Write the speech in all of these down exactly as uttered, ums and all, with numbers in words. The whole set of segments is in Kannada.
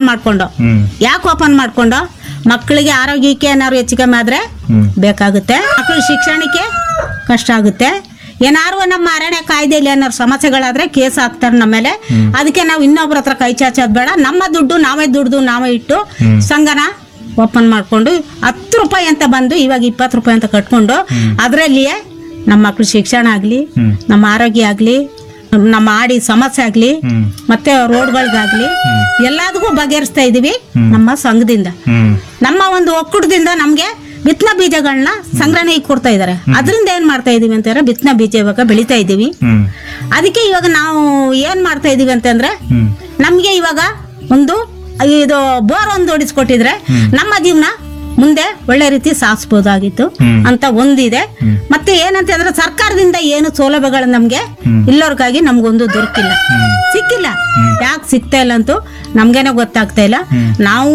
ಮಾಡ್ಕೊಂಡು ಯಾಕೆ ಓಪನ್ ಮಾಡ್ಕೊಂಡು ಮಕ್ಕಳಿಗೆ ಆರೋಗ್ಯಕ್ಕೆ ಏನಾದ್ರು ಹೆಚ್ಚು ಕಮ್ಮಿ ಆದ್ರೆ ಬೇಕಾಗುತ್ತೆ, ಮಕ್ಕಳ ಶಿಕ್ಷಣಕ್ಕೆ ಕಷ್ಟ ಆಗುತ್ತೆ. ಏನಾರು ನಮ್ಮ ಅರಣ್ಯ ಕಾಯ್ದೆಯಲ್ಲಿ ಏನಾದ್ರು ಸಮಸ್ಯೆಗಳಾದ್ರೆ ಕೇಸ್ ಹಾಕ್ತಾರೆ ನಮ್ಮ ಮೇಲೆ. ಅದಕ್ಕೆ ನಾವು ಇನ್ನೊಬ್ರ ಹತ್ರ ಕೈ ಚಾಚೋದು ಬೇಡ, ನಮ್ಮ ದುಡ್ಡು ನಾವೇ ದುಡ್ದು ನಾವೇ ಇಟ್ಟು ಸಂಘನ ಓಪನ್ ಮಾಡ್ಕೊಂಡು ಹತ್ತು ರೂಪಾಯಿ ಅಂತ ಬಂದು ಇವಾಗ ಇಪ್ಪತ್ತು ರೂಪಾಯಿ ಅಂತ ಕಟ್ಕೊಂಡು ಅದರಲ್ಲಿಯೇ ನಮ್ಮ ಮಕ್ಳು ಶಿಕ್ಷಣ ಆಗ್ಲಿ, ನಮ್ಮ ಆರೋಗ್ಯ ಆಗ್ಲಿ, ನಮ್ಮ ಆಡಿ ಸಮಸ್ಯೆ ಆಗ್ಲಿ, ಮತ್ತೆ ರೋಡ್ಗಳಿಗಾಗ್ಲಿ ಎಲ್ಲದಕ್ಕೂ ಬಗೆಹರಿಸ್ತಾ ಇದೀವಿ ನಮ್ಮ ಸಂಘದಿಂದ. ನಮ್ಮ ಒಂದು ಒಕ್ಕೂಟದಿಂದ ನಮ್ಗೆ ಬಿತ್ತನೆ ಬೀಜಗಳನ್ನ ಸಂಗ್ರಹಣೆ ಕೊಡ್ತಾ ಇದಾರೆ. ಅದರಿಂದ ಏನ್ ಮಾಡ್ತಾ ಇದೀವಿ ಅಂತಂದ್ರೆ ಬಿತ್ತನೆ ಬೀಜ ಇವಾಗ ಬೆಳಿತಾ ಇದೀವಿ. ಅದಕ್ಕೆ ಇವಾಗ ನಾವು ಏನ್ ಮಾಡ್ತಾ ಇದೀವಿ ಅಂತಂದ್ರೆ ನಮ್ಗೆ ಇವಾಗ ಒಂದು ಇದು ಬೋರ್ ಒಂದು ಹೊಡಿಸ್ಕೊಟ್ಟಿದ್ರೆ ನಮ್ಮ ಜೀವನ ಮುಂದೆ ಒಳ್ಳೆ ರೀತಿ ಸಾಗಿಸಬಹುದಾಗಿತ್ತು ಅಂತ ಒಂದಿದೆ. ಮತ್ತೆ ಏನಂತಂದ್ರೆ ಸರ್ಕಾರದಿಂದ ಏನು ಸೌಲಭ್ಯಗಳು ನಮ್ಗೆ ಇಲ್ಲೋರ್ಗಾಗಿ ನಮ್ಗೊಂದು ದೊರಕಿಲ್ಲ, ಸಿಕ್ಕಿಲ್ಲ. ಯಾಕೆ ಸಿಗ್ತಾ ಇಲ್ಲ ಅಂತೂ ನಮ್ಗೇನೆ ಗೊತ್ತಾಗ್ತಾ ಇಲ್ಲ. ನಾವು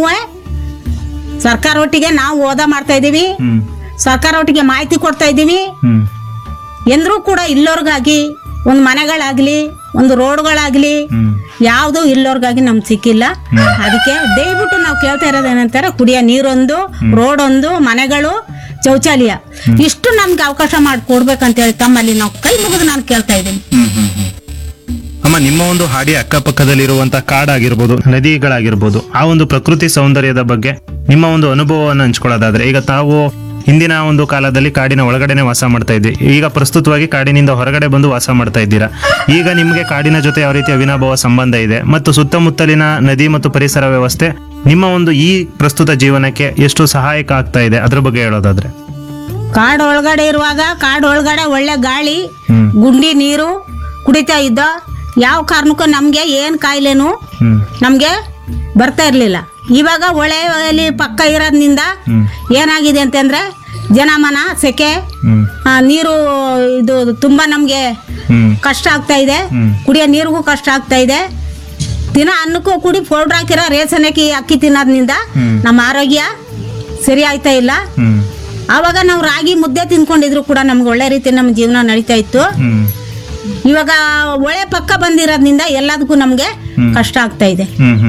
ಸರ್ಕಾರ ಒಟ್ಟಿಗೆ ನಾವು ಓದ ಮಾಡ್ತಾ ಇದೀವಿ, ಸರ್ಕಾರ ಒಟ್ಟಿಗೆ ಮಾಹಿತಿ ಕೊಡ್ತಾ ಇದೀವಿ. ಎಂದ್ರೂ ಕೂಡ ಇಲ್ಲೋರ್ಗಾಗಿ ಒಂದು ಮನೆಗಳಾಗ್ಲಿ ಒಂದು ರೋಡ್ಗಳಾಗ್ಲಿ ಯಾವ್ದು ಇಲ್ಲೋರ್ಗಾಗಿ ನಮ್ಗೆ ಸಿಕ್ಕಿಲ್ಲ. ಅದಕ್ಕೆ ದಯವಿಟ್ಟು ನಾವು ಕೇಳ್ತಾ ಇರೋದೇನಂತಾರೆ ಕುಡಿಯೋ ನೀರೊಂದು, ರೋಡ್ ಒಂದು, ಮನೆಗಳು, ಶೌಚಾಲಯ ಇಷ್ಟು ನಮ್ಗೆ ಅವಕಾಶ ಮಾಡಿಕೊಡ್ಬೇಕಂತ ಹೇಳಿ ತಮ್ಮಲ್ಲಿ ನಾವು ಕೈ ಮುಗಿದು ನಾನು ಕೇಳ್ತಾ ಇದ್ದೀನಿ. ಅಮ್ಮ, ನಿಮ್ಮ ಒಂದು ಹಾಡಿ ಅಕ್ಕಪಕ್ಕದಲ್ಲಿರುವಂತಹ ಕಾಡಾಗಿರ್ಬೋದು, ನದಿಗಳಾಗಿರ್ಬೋದು, ಆ ಒಂದು ಪ್ರಕೃತಿ ಸೌಂದರ್ಯದ ಬಗ್ಗೆ ನಿಮ್ಮ ಒಂದು ಅನುಭವವನ್ನು ಹಂಚ್ಕೊಳ್ಳೋದಾದ್ರೆ, ಈಗ ತಾವು ಹಿಂದಿನ ಒಂದು ಕಾಲದಲ್ಲಿ ಕಾಡಿನ ಒಳಗಡೆನೆ ವಾಸ ಮಾಡ್ತಾ ಇದ್ವಿ, ಈಗ ಪ್ರಸ್ತುತವಾಗಿ ಕಾಡಿನಿಂದ ಹೊರಗಡೆ ಬಂದು ವಾಸ ಮಾಡ್ತಾ ಇದ್ದೀರಾ. ಈಗ ನಿಮಗೆ ಕಾಡಿನ ಜೊತೆ ಯಾವ ರೀತಿ ಅವಿನಾಭಾವ ಸಂಬಂಧ ಇದೆ ಮತ್ತು ಸುತ್ತಮುತ್ತಲಿನ ನದಿ ಮತ್ತು ಪರಿಸರ ವ್ಯವಸ್ಥೆ ನಿಮ್ಮ ಒಂದು ಈ ಪ್ರಸ್ತುತ ಜೀವನಕ್ಕೆ ಎಷ್ಟು ಸಹಾಯಕ ಆಗ್ತಾ ಇದೆ ಅದ್ರ ಬಗ್ಗೆ ಹೇಳೋದಾದ್ರೆ? ಕಾಡು ಒಳಗಡೆ ಇರುವಾಗ ಕಾಡು ಒಳಗಡೆ ಒಳ್ಳೆ ಗಾಳಿ, ಗುಂಡಿ ನೀರು ಕುಡಿತಾ ಇದ್ದ. ಯಾವ ಕಾರಣಕ್ಕೂ ನಮ್ಗೆ ಏನ್ ಕಾಯಿಲೆನು ನಮ್ಗೆ ಬರ್ತಾ ಇರ್ಲಿಲ್ಲ. ಇವಾಗ ಹೊಳೆಯಲ್ಲಿ ಪಕ್ಕ ಇರೋದ್ರಿಂದ ಏನಾಗಿದೆ ಅಂತಂದ್ರೆ ಜನಮನ ಸೆಕೆ, ನೀರು ಇದು ತುಂಬಾ ನಮ್ಗೆ ಕಷ್ಟ ಆಗ್ತಾ ಇದೆ. ಕುಡಿಯೋ ನೀರಿಗೂ ಕಷ್ಟ ಆಗ್ತಾ ಇದೆ. ದಿನ ಅನ್ನಕ್ಕೂ ಕೂಡಿ ಪೌಡ್ರ್ ಹಾಕಿರೋ ರೇಷನ್ ಅಕ್ಕಿ ಅಕ್ಕಿ ತಿನ್ನೋದ್ರಿಂದ ನಮ್ಮ ಆರೋಗ್ಯ ಸರಿ ಆಯ್ತಾ ಇಲ್ಲ. ಆವಾಗ ನಾವು ರಾಗಿ ಮುದ್ದೆ ತಿನ್ಕೊಂಡಿದ್ರು ಕೂಡ ನಮ್ಗೆ ಒಳ್ಳೆ ರೀತಿ ನಮ್ಮ ಜೀವನ ನಡೀತಾ ಇತ್ತು. ಇವಾಗ ಒಳ್ಳೆ ಪಕ್ಕ ಬಂದಿರೋದ್ರಿಂದ ಎಲ್ಲದಕ್ಕೂ ನಮ್ಗೆ ಕಷ್ಟ ಆಗ್ತಾ ಇದೆ.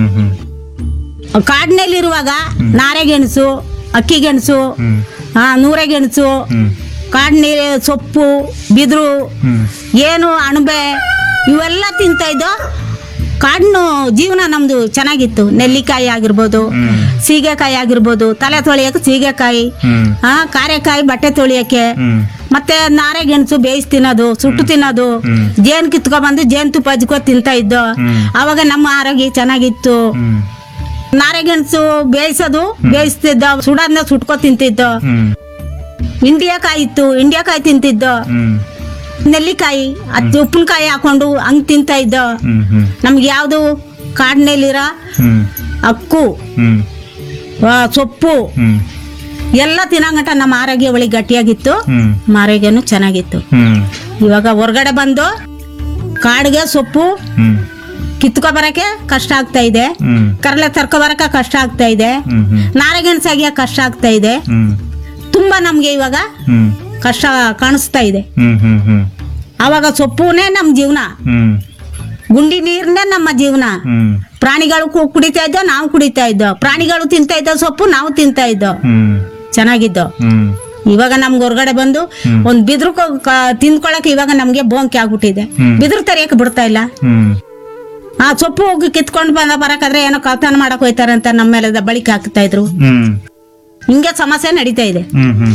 ಕಾಡಿನಲ್ಲಿರುವಾಗ ನಾರೆಗೆಣಸು, ಅಕ್ಕಿ ಗೆಣಸು, ನೂರೆ ಗೆಣಸು, ಕಾಡಿನ ಸೊಪ್ಪು, ಬಿದಿರು, ಏನು ಅಣಬೆ ಇವೆಲ್ಲ ತಿಂತ ಇದ್ದೋ. ಕಾಡಿನ ಜೀವನ ನಮ್ದು ಚೆನ್ನಾಗಿತ್ತು. ನೆಲ್ಲಿಕಾಯಿ ಆಗಿರ್ಬೋದು, ಸೀಗೆಕಾಯಿ ಆಗಿರ್ಬೋದು, ತಲೆ ತೊಳಿಯಕ್ಕೆ ಸೀಗೆಕಾಯಿ, ಆ ಕಾರೆಕಾಯಿ ಬಟ್ಟೆ ತೊಳಿಯಕ್ಕೆ, ಮತ್ತೆ ನಾರೆ ಗೆಣಸು ಬೇಯಿಸಿ ತಿನ್ನೋದು, ಸುಟ್ಟು ತಿನ್ನೋದು, ಜೇನ್ ಕಿತ್ಕೊಬಂದು ಜೇನ್ ತುಪ್ಪ ಹಚ್ಕೊ ತಿಂತ ಇದ್ದೋ. ಅವಾಗ ನಮ್ಮ ಆರೋಗ್ಯ ಚೆನ್ನಾಗಿತ್ತು. ನಾರೆ ಗೆಣಸು ಬೇಯಿಸೋದು ಬೇಯಿಸ್ತಿದ್ದ, ಸುಡೋದ್ನ ಸುಟ್ಕೊ ತಿಂತಿದ್ದೋ. ಇಂಡಿಯಾಕಾಯಿ ಇತ್ತು, ಇಂಡಿಯಾಕಾಯಿ ತಿಂತಿದ್ದೋ. ನೆಲ್ಲಿಕಾಯಿ ಅತಿ ಉಪ್ಪಿನಕಾಯಿ ಹಾಕೊಂಡು ಹಂಗ್ ತಿಂತ ಇದ್ದೋ. ನಮ್ಗೆ ಯಾವ್ದು ಕಾಡಿನಲ್ಲಿರೋ ಅಕ್ಕು, ಸೊಪ್ಪು ಎಲ್ಲ ತಿನ್ನಂಗಟ ನಮ್ಮ ಆರೋಗ್ಯ ಒಳ್ಳೆ ಗಟ್ಟಿಯಾಗಿತ್ತು, ನಮ್ಮ ಆರೋಗ್ಯನು ಚೆನ್ನಾಗಿತ್ತು. ಇವಾಗ ಹೊರಗಡೆ ಬಂದು ಕಾಡಿಗೆ ಸೊಪ್ಪು ಕಿತ್ಕೊ ಬರಕ್ಕೆ ಕಷ್ಟ ಆಗ್ತಾ ಇದೆ, ಕರಲೆ ತರ್ಕೊ ಬರಕ ಕಷ್ಟ ಆಗ್ತಾ ಇದೆ, ನಾರೆಗೆಣಸಾಗಿಯ ಕಷ್ಟ ಆಗ್ತಾ ಇದೆ. ತುಂಬಾ ನಮ್ಗೆ ಇವಾಗ ಕಷ್ಟ ಕಾಣಿಸ್ತಾ ಇದೆ. ಅವಾಗ ಸೊಪ್ಪುನೇ ನಮ್ಮ ಜೀವನ, ಗುಂಡಿ ನೀರ್ನೇ ನಮ್ಮ ಜೀವನ. ಪ್ರಾಣಿಗಳು ಕುಡಿತಾ ಇದ್ದೋ, ನಾವು ಕುಡಿತಾ ಇದ್ದೋ. ಪ್ರಾಣಿಗಳು ತಿಂತಾ ಇದ್ದೋ ಸೊಪ್ಪು, ನಾವು ತಿಂತಾ ಇದ್ದೋ, ಚೆನ್ನಾಗಿದ್ದೋ. ಇವಾಗ ನಮ್ಗೆ ಹೊರಗಡೆ ಬಂದು ಒಂದ್ ಬಿದ್ರು ತಿಂದ್ಕೊಳಕ್ ಇವಾಗ ನಮ್ಗೆ ಬೋಂಕಿ ಆಗ್ಬಿಟ್ಟಿದೆ. ಬಿದ್ರು ತರಿಯಕ್ ಬಿಡ್ತಾ ಇಲ್ಲ. ಆ ಸೊಪ್ಪು ಹೋಗಿ ಕಿತ್ಕೊಂಡ್ ಬಂದ ಬರಕಾದ್ರೆ ಏನೋ ಕಳ್ತನ ಮಾಡಕ್ ಹೋಯ್ತಾರ ಅಂತ ನಮ್ಮ ಮೇಲೆ ಬಳಿಕೆ ಹಾಕ್ತಾ ಇದ್ರು. ಹಿಂಗೆ ಸಮಸ್ಯೆ ನಡೀತಾ ಇದೆ.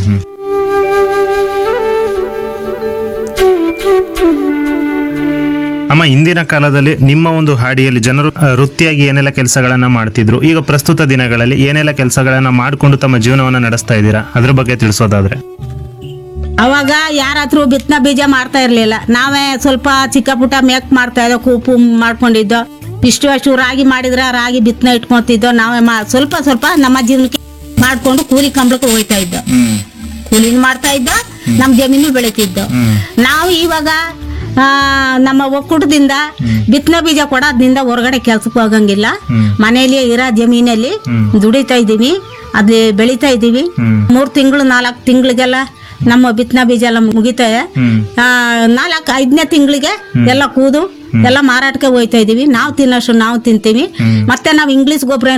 ಅಮ್ಮ, ಹಿಂದಿನ ಕಾಲದಲ್ಲಿ ನಿಮ್ಮ ಒಂದು ಹಾಡಿಯಲ್ಲಿ ಜನರು ವೃತ್ತಿಯಾಗಿ ಏನೆಲ್ಲ ಕೆಲಸಗಳನ್ನ ಮಾಡ್ತಿದ್ರು, ಈಗ ಪ್ರಸ್ತುತ ದಿನಗಳಲ್ಲಿ ಏನೆಲ್ಲ ಕೆಲಸಗಳನ್ನ ಮಾಡ್ಕೊಂಡು ತಮ್ಮ ಜೀವನವನ್ನ ನಡೆಸ್ತಾ ಇದ್ದೀರಾ ಅದ್ರ ಬಗ್ಗೆ ತಿಳಿಸೋದಾದ್ರೆ? ಅವಾಗ ಯಾರ ಹತ್ರ ಬಿತ್ತನೆ ಬೀಜ ಮಾಡ್ತಾ ಇರ್ಲಿಲ್ಲ. ನಾವೇ ಸ್ವಲ್ಪ ಚಿಕ್ಕ ಪುಟ್ಟ ಮೇಕ್ ಮಾಡ್ತಾ ಇದ್ದೋ, ಕೂಪು ಮಾಡ್ಕೊಂಡಿದ್ದೋ. ಇಷ್ಟು ಅಷ್ಟು ರಾಗಿ ಮಾಡಿದ್ರ ರಾಗಿ ಬಿತ್ತನೆ ಇಟ್ಕೊಂತಿದ್ದೋ. ನಾವೇ ಸ್ವಲ್ಪ ಸ್ವಲ್ಪ ನಮ್ಮ ಜೀವನಕ್ಕೆ ಮಾಡ್ಕೊಂಡು ಕೂಲಿ ಕಂಬಳಕ್ಕೆ ಹೋಗ್ತಾ ಇದ್ದೋ. ಕೂಲಿನ ಮಾಡ್ತಾ ಇದ್ದೋ, ನಮ್ ಜಮೀನು ಬೆಳಿತಿದ್ದೋ. ನಾವು ಇವಾಗ ನಮ್ಮ ಒಕ್ಕೂಟದಿಂದ ಬಿತ್ತನೆ ಬೀಜ ಕೊಡೋದ್ರಿಂದ ಹೊರಗಡೆ ಕೆಲ್ಸಕ್ಕೆ ಹೋಗಂಗಿಲ್ಲ. ಮನೆಯಲ್ಲಿ ಇರೋ ಜಮೀನಲ್ಲಿ ದುಡಿತಾ ಇದೀವಿ, ಅದೇ ಬೆಳಿತಾ ಇದೀವಿ. ಮೂರ್ ತಿಂಗಳು ನಾಲ್ಕು ತಿಂಗಳಿಗೆಲ್ಲ ನಮ್ಮ ಬಿತ್ತನೆ ಬೀಜ ಎಲ್ಲ ಮುಗಿತಾವೆ. ನಾಲ್ಕು ಐದನೇ ತಿಂಗಳಿಗೆ ಎಲ್ಲ ಕೂದು ಎಲ್ಲ ಮಾರಾಟಕ್ಕೆ ಹೋಯ್ತಾ ಇದೀವಿ. ನಾವು ತಿನ್ನೋಷ್ಟು ನಾವು ತಿಂತೀವಿ. ಮತ್ತೆ ನಾವು ಇಂಗ್ಲಿಷ್ ಗೊಬ್ಬರ